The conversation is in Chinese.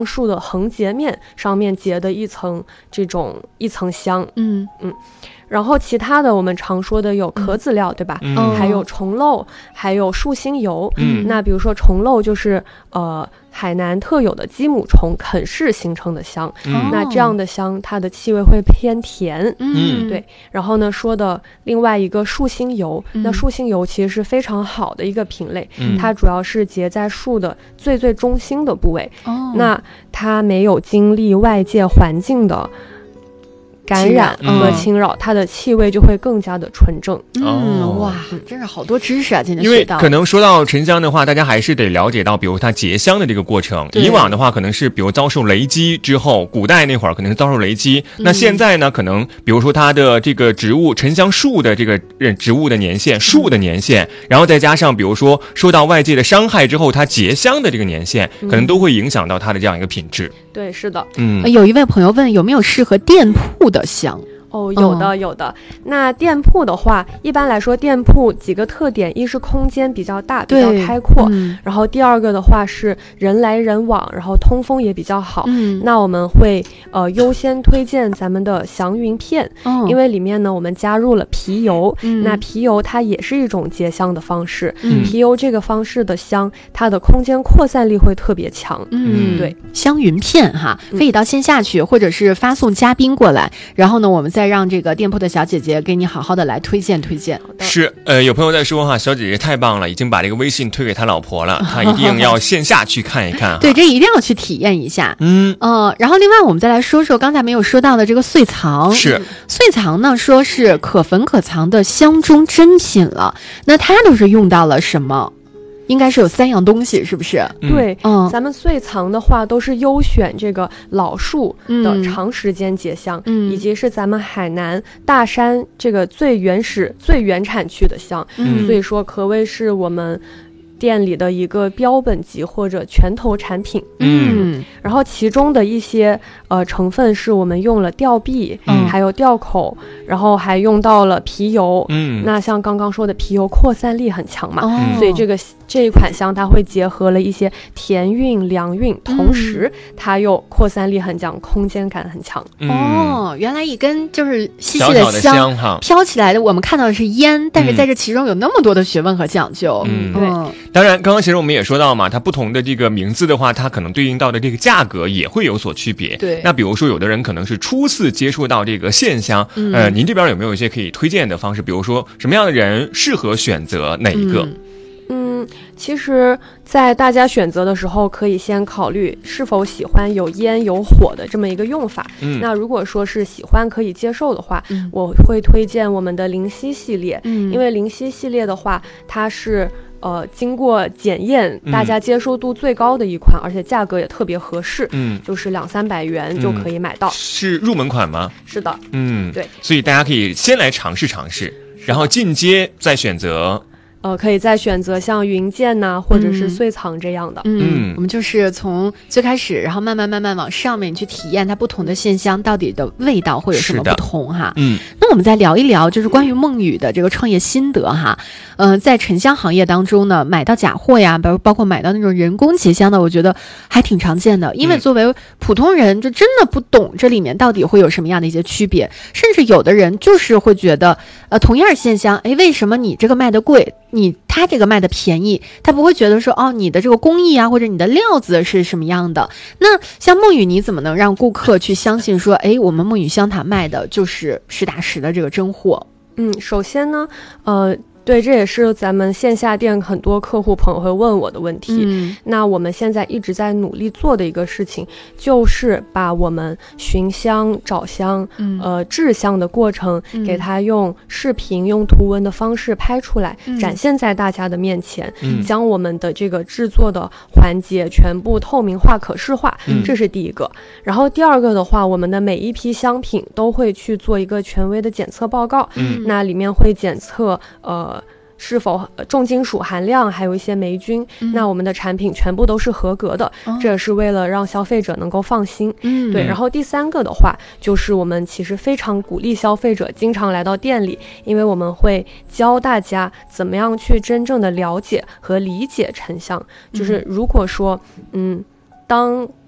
树的横截面上面结的一层香。然后其他的我们常说的有壳子料，对吧？还有虫漏，还有树心油。那比如说虫漏就是海南特有的鸡母虫啃噬形成的香。那这样的香它的气味会偏甜。对。然后呢说的另外一个树心油，那树心油其实是非常好的一个品类，它主要是结在树的最中心的部位。那它没有经历外界环境的感染和侵扰，它的气味就会更加的纯正。 哇，真是好多知识啊！今天因为可能说到沉香的话，大家还是得了解到，比如它结香的这个过程。以往的话，可能是比如遭受雷击之后，古代那会儿可能是遭受雷击。那现在呢，可能比如说它的这个植物沉香树的这个植物的年限、树的年限，然后再加上比如说受到外界的伤害之后，它结香的这个年限，可能都会影响到它的这样一个品质。 对，是的。 有一位朋友问有没有适合店铺的香？ 有的。那店铺的话，一般来说店铺几个特点，一是空间比较大，比较开阔，然后第二个的话是人来人往，然后通风也比较好。那我们会优先推荐咱们的祥云片，因为里面呢我们加入了皮油。那皮油它也是一种结香的方式。皮油这个方式的香，它的空间扩散力会特别强。对， 香云片哈，可以到线下去，或者是发送嘉宾过来，然后呢我们再让这个店铺的小姐姐给你好好的来推荐。 是有朋友在说哈，小姐姐太棒了，已经把这个微信推给他老婆了，他一定要线下去看一看。 对，这一定要去体验一下。然后另外我们再来说说刚才没有说到的这个穗藏。 是穗藏呢，说是可焚可藏的香中珍品了。那它都是用到了什么？应该是有3样东西，是不是？ 对，咱们穗藏的话都是优选这个老树的长时间结香，以及是咱们海南大山这个最原始、最原产区的香，所以说可谓是我们店里的一个标本级或者拳头产品。然后其中的一些成分是我们用了吊壁，还有吊口，然后还用到了皮油。那像刚刚说的皮油扩散力很强嘛，所以这一款香它会结合了一些甜韵、凉韵，同时它又扩散力很强，空间感很强。 原来一根就是细细的香飘起来的，我们看到的是烟，但是在这其中有那么多的学问和讲究。 对。 当然刚刚其实我们也说到嘛，它不同的这个名字的话，它可能对应到的这个价格也会有所区别。 对。 那比如说有的人可能是初次接触到这个线香，您这边有没有一些可以推荐的方式？比如说什么样的人适合选择哪一个？ 其实在大家选择的时候，可以先考虑是否喜欢有烟有火的这么一个用法。那如果说是喜欢可以接受的话，我会推荐我们的灵犀系列。因为灵犀系列的话，它是经过检验，大家接受度最高的一款，而且价格也特别合适。就是200-300元就可以买到。 是入门款吗？ 是的。对。 所以大家可以先来尝试，然后进阶再选择。 可以再选择像云剑呐，或者是穗藏这样的。 我们就是从最开始，然后慢慢往上面去体验它不同的线香到底的味道会有什么不同哈。那我们再聊一聊，就是关于梦雨的这个创业心得哈。在沉香行业当中呢，买到假货呀，包括买到那种人工结香的，我觉得还挺常见的。因为作为普通人，就真的不懂这里面到底会有什么样的一些区别，甚至有的人就是会觉得，同样线香，为什么你这个卖的贵？他这个卖的便宜，他不会觉得说你的这个工艺啊，或者你的料子是什么样的。那像梦雨，你怎么能让顾客去相信说，我们梦雨香塔卖的就是实打实的这个真货？ 首先呢，对，这也是咱们线下店很多客户朋友会问我的问题。那我们现在一直在努力做的一个事情，就是把我们寻香、找香、制香的过程，给它用视频、用图文的方式拍出来，展现在大家的面前，将我们的这个制作的环节全部透明化、可视化，这是第一个。然后第二个的话，我们的每一批香品都会去做一个权威的检测报告，那里面会检测是否重金属含量，还有一些霉菌，那我们的产品全部都是合格的，这也是为了让消费者能够放心。对。然后第三个的话，就是我们其实非常鼓励消费者经常来到店里，因为我们会教大家怎么样去真正的了解和理解沉香。就是如果说当